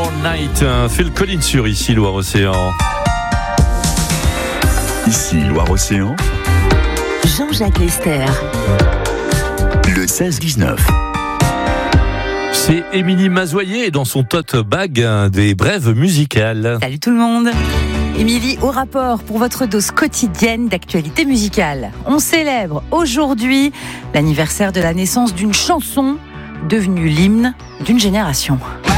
All Night, Phil Collins sur ici Loire-Océan. Ici Loire-Océan, Jean-Jacques Lester. le 16-19. C'est Émilie Mazoyer dans son tote bag des brèves musicales. Salut tout le monde. Émilie, au rapport pour votre dose quotidienne d'actualité musicale. On célèbre aujourd'hui l'anniversaire de la naissance d'une chanson devenue l'hymne d'une génération.